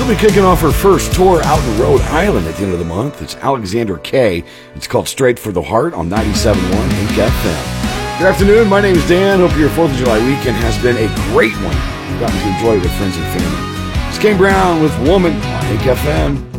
She'll be kicking off her first tour out in Rhode Island at the end of the month. It's Alexander Kay. It's called Straight for the Heart on 97.1 Ink FM. Good afternoon. My name is Dan. Hope your 4th of July weekend has been a great one. You've gotten to enjoy it with friends and family. It's Kane Brown with Woman on Ink FM.